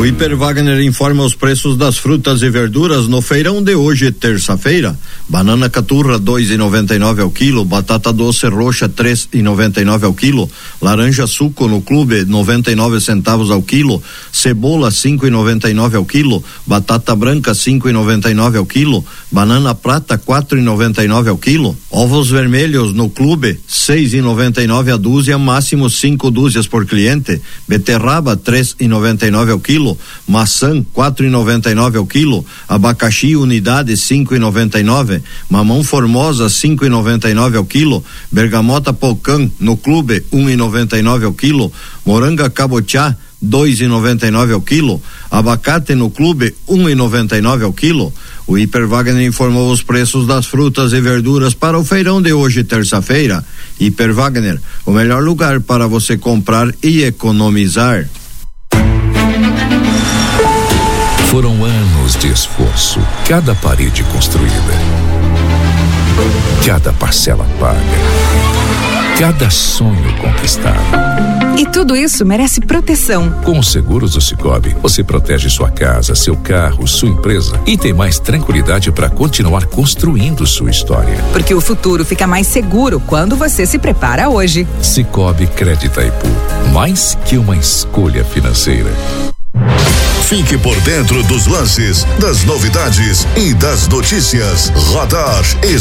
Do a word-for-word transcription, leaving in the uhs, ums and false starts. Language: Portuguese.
O Hiper Wagner informa os preços das frutas e verduras no feirão de hoje, terça-feira. Banana caturra dois e noventa e nove ao quilo, batata doce roxa três e noventa e nove ao quilo, laranja suco no clube noventa e nove centavos ao quilo, cebola cinco e noventa e nove ao quilo, batata branca cinco e noventa e nove ao quilo, banana prata quatro e noventa e nove ao quilo, ovos vermelhos no clube seis e noventa e nove a dúzia, máximo cinco dúzias por cliente, beterraba três e noventa e nove ao quilo, maçã quatro e noventa e nove ao quilo, abacaxi unidade cinco e noventa e nove, mamão formosa cinco e noventa e nove ao quilo, bergamota pocã no clube um e noventa e nove ao quilo, moranga cabotiá dois e noventa e nove ao quilo, abacate no clube um e noventa e nove ao quilo. O Hiper Wagner informou os preços das frutas e verduras para o feirão de hoje, terça-feira. Hiper Wagner, o melhor lugar para você comprar e economizar. Foram anos de esforço, cada parede construída, cada parcela paga, cada sonho conquistado. E tudo isso merece proteção. Com os seguros do Sicoob, você protege sua casa, seu carro, sua empresa e tem mais tranquilidade para continuar construindo sua história. Porque o futuro fica mais seguro quando você se prepara hoje. Sicoob Crédito Itaipu, mais que uma escolha financeira. Fique por dentro dos lances, das novidades e das notícias. Radar